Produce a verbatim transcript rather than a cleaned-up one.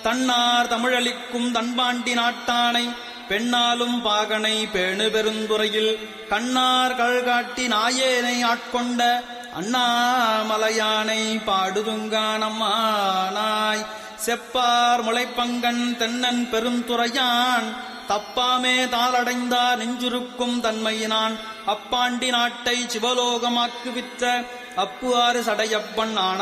தன்னார் தமிழளிக்கும் தன்பாண்டி நாட்டானை பெண்ணாலும் பாகனை பேணு பெருந்துறையில் கண்ணார் கழ்காட்டி நாயேனை ஆட்கொண்ட அண்ணாமலையானை பாடுதுங்கானம்மானாய் செப்பார் முளைப்பங்கன் தென்னன் பெருந்துறையான் தப்பாமே தாளடைந்தார் நெஞ்சுருக்கும் தன்மையினான் அப்பாண்டி நாட்டை சிவலோகமாக்குவித்த அப்பு ஆறு சடையப்பன் ஆன